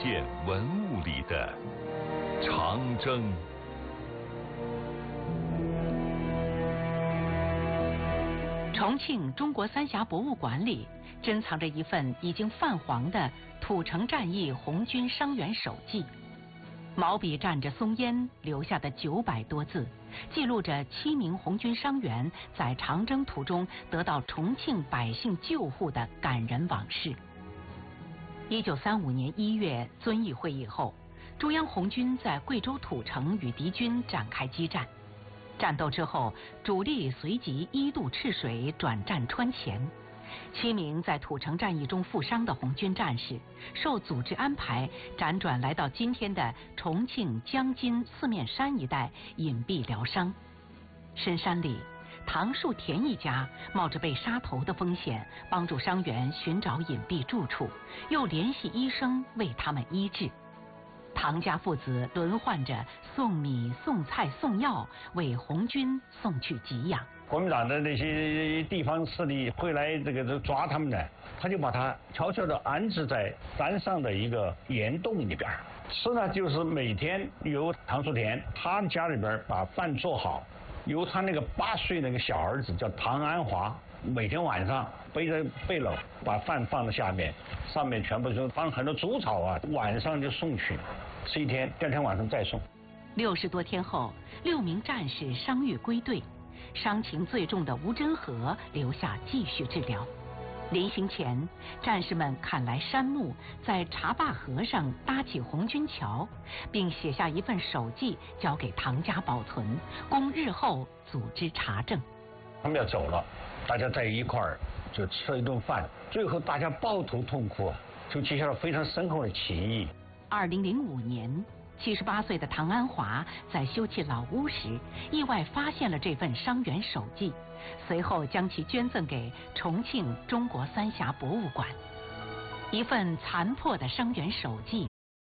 片文物里的长征。 重庆中国三峡博物馆里珍藏着一份已经泛黄的土城战役红军伤员手记，毛笔蘸着松烟留下的900多字，记录着7名红军伤员在长征途中得到重庆百姓救护的感人往事。1935年1月遵义会议后，中央红军在贵州土城与敌军展开激战。战斗之后，主力随即一渡赤水转战川黔。7名在土城战役中负伤的红军战士，受组织安排辗转来到今天的重庆江津四面山一带隐蔽疗伤。深山里，唐树田一家冒着被杀头的风险，帮助伤员寻找隐蔽住处，又联系医生为他们医治。唐家父子轮换着送米、送菜、送药，为红军送去给养。 国民党的那些地方势力会来这个抓他们呢，他就把他悄悄地安置在山上的一个岩洞里边。吃呢，就是每天由唐树田他家里边把饭做好，由他那个8岁那个小儿子叫唐安华，每天晚上背着背篓把饭放在下面，上面全部就放很多猪草啊，晚上就送去，吃1天，第2天晚上再送。 60多天后，6名战士伤愈归队，伤情最重的吴真和留下继续治疗。临行前，战士们砍来杉木，在茶坝河上搭起红军桥，并写下一份手记交给唐家保存，供日后组织查证。 他们要走了，大家在一块儿就吃了一顿饭，最后大家抱头痛哭啊，就结下了非常深厚的情谊。 2005年，78岁的唐安华在修葺老屋时，意外发现了这份伤员手记，随后将其捐赠给重庆中国三峡博物馆。一份残破的伤员手记，